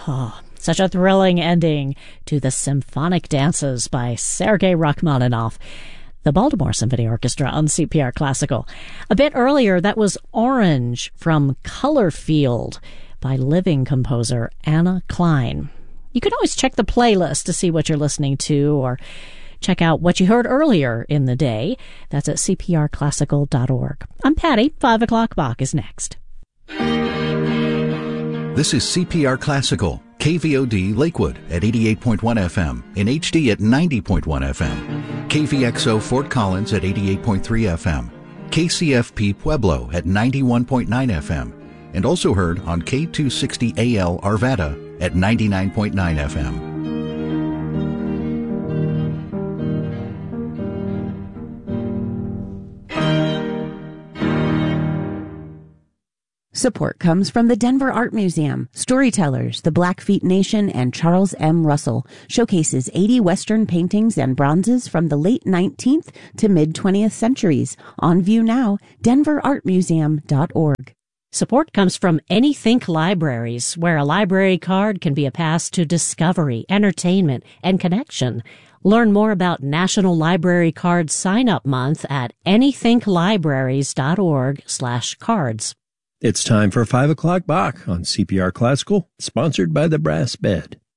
Oh, such a thrilling ending to the Symphonic Dances by Sergei Rachmaninoff, the Baltimore Symphony Orchestra on CPR Classical. A bit earlier, that was Orange from Colorfield by living composer Anna Klein. You can always check the playlist to see what you're listening to or check out what you heard earlier in the day. That's at cprclassical.org. I'm Patty. 5 o'clock Bach is next. This is CPR Classical, KVOD Lakewood at 88.1 FM, in HD at 90.1 FM, KVXO Fort Collins at 88.3 FM, KCFP Pueblo at 91.9 FM, and also heard on K260AL Arvada at 99.9 FM. Support comes from the Denver Art Museum. Storytellers, the Blackfeet Nation, and Charles M. Russell showcases 80 Western paintings and bronzes from the late 19th to mid-20th centuries. On view now, denverartmuseum.org. Support comes from Anythink Libraries, where a library card can be a pass to discovery, entertainment, and connection. Learn more about National Library Card Sign-Up Month at anythinklibraries.org/cards. It's time for 5 o'clock Bach on CPR Classical, sponsored by the Brass Bed.